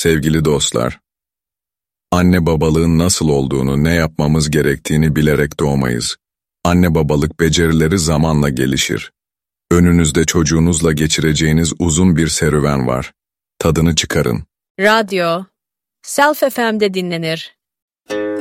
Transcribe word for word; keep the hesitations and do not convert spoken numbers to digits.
Sevgili dostlar, anne babalığın nasıl olduğunu, ne yapmamız gerektiğini bilerek doğmayız. Anne babalık becerileri zamanla gelişir. Önünüzde çocuğunuzla geçireceğiniz uzun bir serüven var. Tadını çıkarın. Radyo, Self F M'de dinlenir.